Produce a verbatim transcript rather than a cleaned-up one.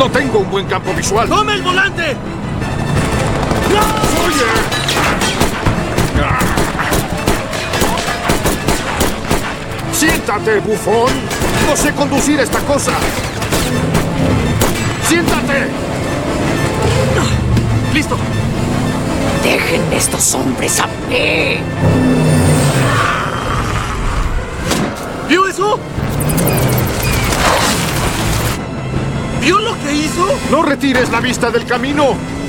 No tengo un buen campo visual. ¡Tome el volante! ¡Oye! ¡Siéntate, bufón! ¡No sé conducir esta cosa! ¡Siéntate! ¡Listo! ¡Dejen estos hombres a mí! ¿Vio eso? ¿Vio lo que hizo? ¡No retires la vista del camino!